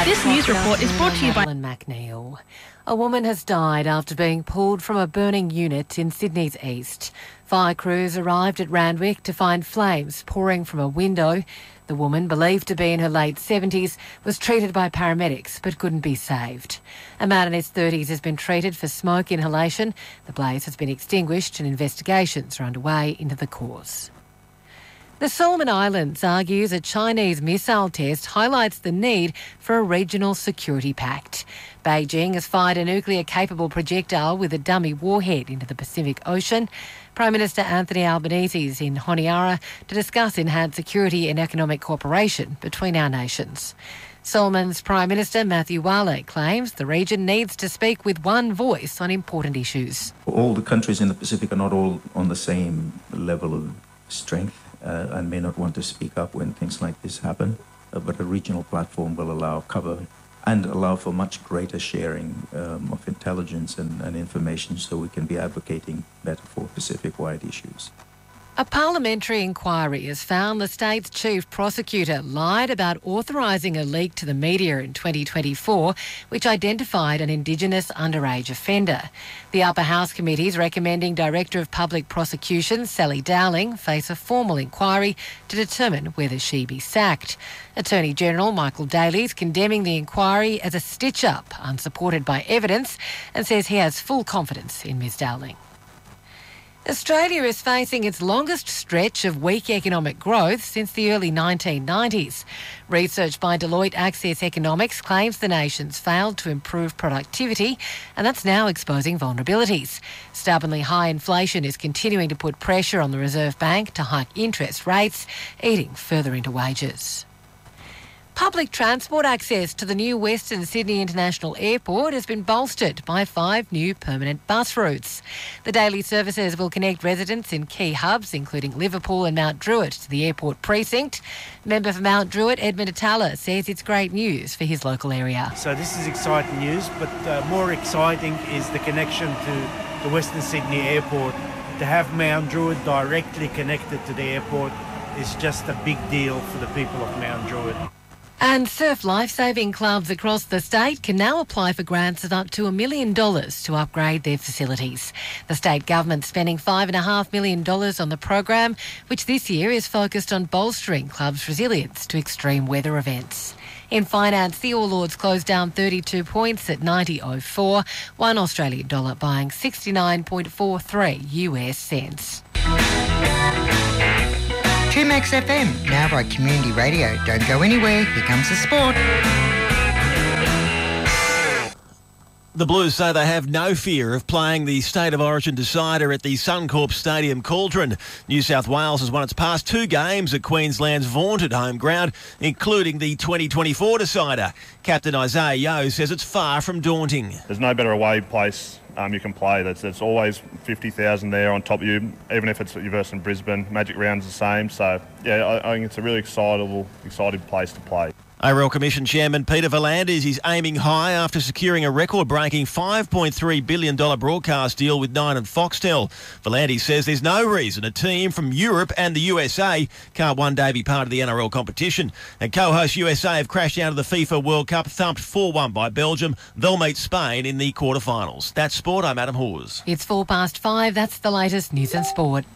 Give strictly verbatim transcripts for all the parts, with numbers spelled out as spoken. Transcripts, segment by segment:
This news report is brought to you by Alan McNeil. A woman has died after being pulled from a burning unit in Sydney's east. Fire crews arrived at Randwick to find flames pouring from a window. The woman, believed to be in her late seventies, was treated by paramedics but couldn't be saved. A man in his thirties has been treated for smoke inhalation. The blaze has been extinguished and investigations are underway into the cause. The Solomon Islands argues a Chinese missile test highlights the need for a regional security pact. Beijing has fired a nuclear-capable projectile with a dummy warhead into the Pacific Ocean. Prime Minister Anthony Albanese is in Honiara to discuss enhanced security and economic cooperation between our nations. Solomon's Prime Minister Matthew Wale claims the region needs to speak with one voice on important issues. All the countries in the Pacific are not all on the same level of strength. Uh, and may not want to speak up when things like this happen, uh, but a regional platform will allow cover and allow for much greater sharing um, of intelligence and, and information so we can be advocating better for Pacific-wide issues. A parliamentary inquiry has found the state's chief prosecutor lied about authorising a leak to the media in twenty twenty-four, which identified an Indigenous underage offender. The Upper House Committee is recommending Director of Public Prosecutions Sally Dowling face a formal inquiry to determine whether she be sacked. Attorney General Michael Daly is condemning the inquiry as a stitch-up, unsupported by evidence, and says he has full confidence in Ms Dowling. Australia is facing its longest stretch of weak economic growth since the early nineteen nineties. Research by Deloitte Access Economics claims the nation's failed to improve productivity, and that's now exposing vulnerabilities. Stubbornly high inflation is continuing to put pressure on the Reserve Bank to hike interest rates, eating further into wages. Public transport access to the new Western Sydney International Airport has been bolstered by five new permanent bus routes. The daily services will connect residents in key hubs, including Liverpool and Mount Druitt, to the airport precinct. Member for Mount Druitt, Edmund Atala, says it's great news for his local area. So this is exciting news, but uh, more exciting is the connection to the Western Sydney Airport. To have Mount Druitt directly connected to the airport is just a big deal for the people of Mount Druitt. And surf lifesaving clubs across the state can now apply for grants of up to a million dollars to upgrade their facilities. The state government's spending five and a half million dollars on the program, which this year is focused on bolstering clubs' resilience to extreme weather events. In finance, the All Ords closed down thirty-two points at ninety oh four, one Australian dollar buying sixty-nine point four three U S cents. two Max F M, now by Community Radio. Don't go anywhere, here comes the sport. The Blues say they have no fear of playing the State of Origin decider at the Suncorp Stadium Cauldron. New South Wales has won its past two games at Queensland's vaunted home ground, including the twenty twenty-four decider. Captain Isaiah Yeo says it's far from daunting. There's no better away place um, you can play. That's, that's always fifty thousand there on top of you, even if it's versus Brisbane. Magic Round's the same. So, yeah, I, I think it's a really excitable, exciting place to play. A R L Commission Chairman Peter V'landys is aiming high after securing a record-breaking five point three billion dollars broadcast deal with Nine and Foxtel. V'landys says there's no reason a team from Europe and the U S A can't one day be part of the N R L competition. And co-host U S A have crashed out of the FIFA World Cup, thumped four one by Belgium. They'll meet Spain in the quarterfinals. That's sport. I'm Adam Hawes. It's four past five. That's the latest news and sport.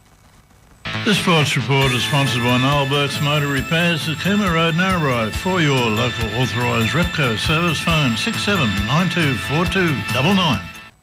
The Sports Report is sponsored by Noel Burke's Motor Repairs at Cooma Road, Narrabri. For your local authorised Repco service, phone six seven nine two four two nine nine.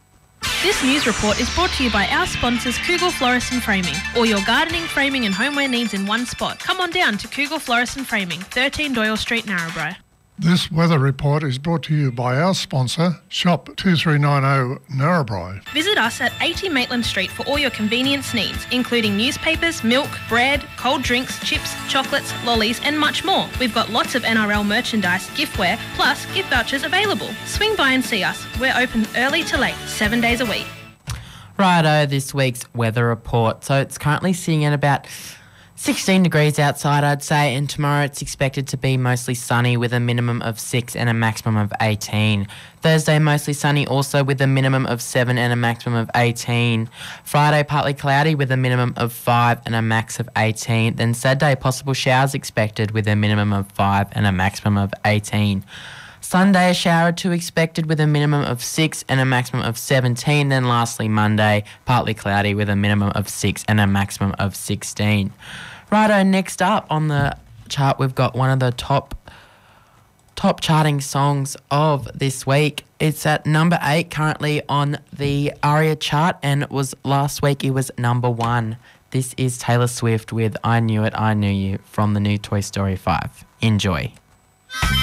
This news report is brought to you by our sponsors Kugel Florist and Framing. All your gardening, framing and homeware needs in one spot. Come on down to Kugel Florist and Framing, thirteen Doyle Street, Narrabri. This weather report is brought to you by our sponsor, Shop two three nine zero Narrabri. Visit us at eighty Maitland Street for all your convenience needs, including newspapers, milk, bread, cold drinks, chips, chocolates, lollies and much more. We've got lots of N R L merchandise, giftware, plus gift vouchers available. Swing by and see us. We're open early to late, seven days a week. Righto, this week's weather report. So it's currently sitting at about sixteen degrees outside, I'd say, and tomorrow it's expected to be mostly sunny with a minimum of six and a maximum of eighteen. Thursday, mostly sunny also with a minimum of seven and a maximum of eighteen. Friday, partly cloudy with a minimum of five and a max of eighteen. Then Saturday, possible showers expected with a minimum of five and a maximum of eighteen. Sunday, a shower or two expected with a minimum of six and a maximum of seventeen. Then lastly, Monday, partly cloudy with a minimum of six and a maximum of sixteen. Righto, next up on the chart, we've got one of the top top charting songs of this week. It's at number eight currently on the ARIA chart, and it was last week it was number one. This is Taylor Swift with I Knew It, I Knew You from the new Toy Story five. Enjoy.